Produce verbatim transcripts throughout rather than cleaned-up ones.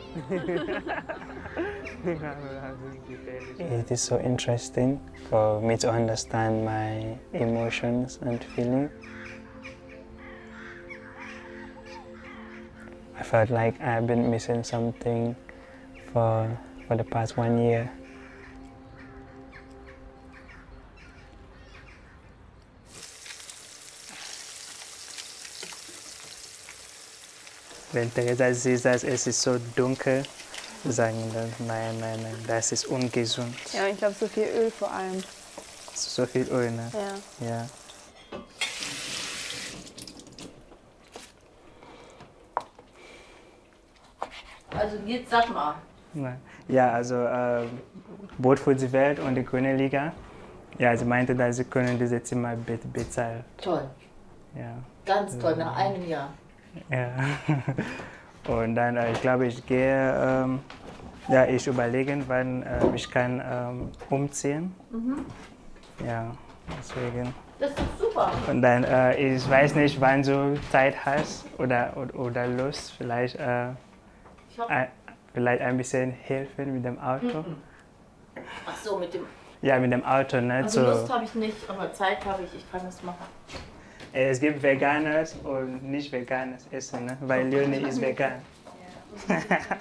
It is so interesting for me to understand my emotions and feelings. I felt like I've been missing something for, for the past one year. Wenn Teresa sieht, dass es ist so dunkel, sagen dann, nein, nein, nein, das ist ungesund. Ja, ich glaube, so viel Öl vor allem. So viel Öl, ne? Ja. Ja. Also jetzt sag mal. Ja, also äh, Boot für die Welt und die Grüne Liga. Ja, sie meinte, dass sie können diese Zimmer be bezahlen. Toll. Ja. Ganz toll, nach einem Jahr. Ja. Und dann, äh, ich glaube, ich gehe, ähm, ja, ich überlege, wann äh, ich kann ähm, umziehen. Mhm. Ja, deswegen. Das ist doch super. Und dann, äh, ich weiß nicht, wann du Zeit hast oder, oder, oder Lust, vielleicht, äh, ein, vielleicht ein bisschen helfen mit dem Auto. Mhm. Ach so, mit dem... Ja, mit dem Auto, ne? Also so. Lust habe ich nicht, aber Zeit habe ich, ich kann das machen. Es gibt veganes und nicht veganes Essen, ne? Weil Leonie ist vegan. Ja.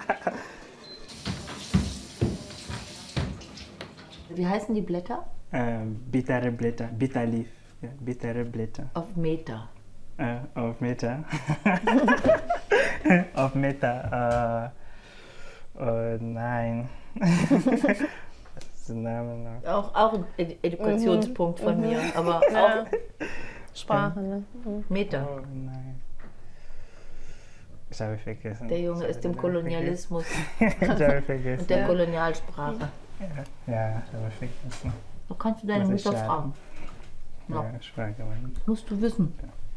Wie heißen die Blätter? äh, bittere Blätter, Bitterleaf, ja, bittere Blätter. Auf Meter. Äh, auf Meter. Auf Meter. Äh, oh nein. Das ist der Name noch. Auch, auch ein Ed Edukationspunkt mhm. von mir, aber ja. auch Sprache, ne? Mhm. Meter. Oh nein. Ich habe vergessen. Der Junge ist im Kolonialismus ich habe vergessen. und der ja. Kolonialsprache. Ja, ja, ich habe vergessen. So kannst du deine Mutter fragen. Ja, ich frage mal. Musst du wissen. Ja.